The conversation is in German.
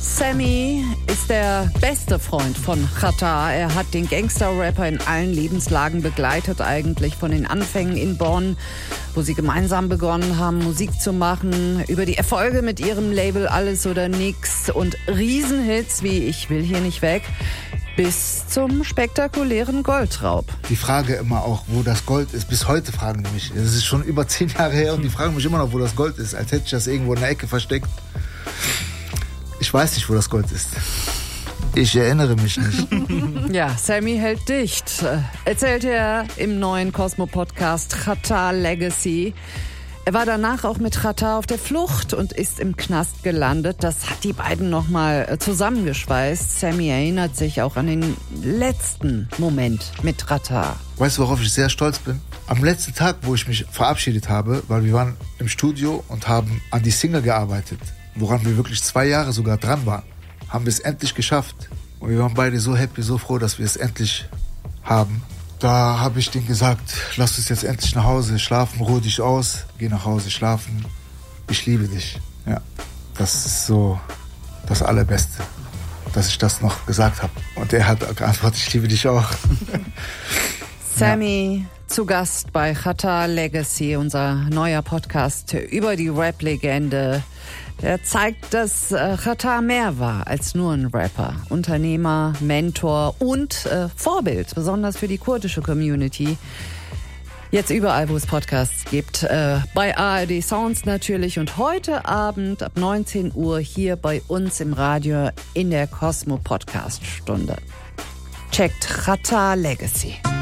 Sammy ist der beste Freund von Xatar. Er hat den Gangster-Rapper in allen Lebenslagen begleitet, eigentlich von den Anfängen in Bonn, wo sie gemeinsam begonnen haben, Musik zu machen, über die Erfolge mit ihrem Label Alles oder Nix und Riesenhits wie Ich will hier nicht weg, bis zum spektakulären Goldraub. Die Frage immer auch, wo das Gold ist. Bis heute fragen die mich. Es ist schon über 10 Jahre her und die fragen mich immer noch, wo das Gold ist. Als hätte ich das irgendwo in der Ecke versteckt. Ich weiß nicht, wo das Gold ist. Ich erinnere mich nicht. Ja, Sammy hält dicht. Erzählt er im neuen Cosmo-Podcast Xatar Legacy. Er war danach auch mit Xatar auf der Flucht und ist im Knast gelandet. Das hat die beiden nochmal zusammengeschweißt. Sammy erinnert sich auch an den letzten Moment mit Xatar. Weißt du, worauf ich sehr stolz bin? Am letzten Tag, wo ich mich verabschiedet habe, weil wir waren im Studio und haben an die Single gearbeitet, woran wir wirklich 2 Jahre sogar dran waren, haben wir es endlich geschafft. Und wir waren beide so happy, so froh, dass wir es endlich haben. Da habe ich denen gesagt, lass uns jetzt endlich nach Hause schlafen, ruh dich aus, geh nach Hause schlafen. Ich liebe dich. Ja, das ist so das Allerbeste, dass ich das noch gesagt habe. Und er hat geantwortet, ich liebe dich auch. Sammy zu Gast bei Xatar Legacy, unser neuer Podcast über die Rap-Legende. Der zeigt, dass Xatar mehr war als nur ein Rapper. Unternehmer, Mentor und Vorbild, besonders für die kurdische Community. Jetzt überall, wo es Podcasts gibt. Bei ARD Sounds natürlich und heute Abend ab 19 Uhr hier bei uns im Radio in der Cosmo Podcast Stunde. Checkt Xatar Legacy.